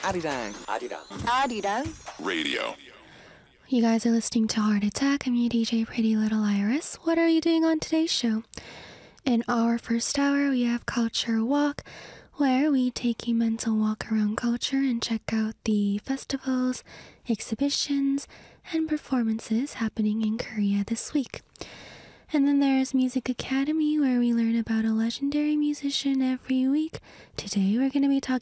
아리랑 Radio. You guys are listening to Heart Attack. I'm your DJ Pretty Little Iris. What are you doing on today's show? In our first hour, we have Culture Walk, where we take a mental walk around culture and check out the festivals, exhibitions, and performances happening in Korea this week. And then there's Music Academy, where we learn about a legendary musician every week. Today we're going to be talking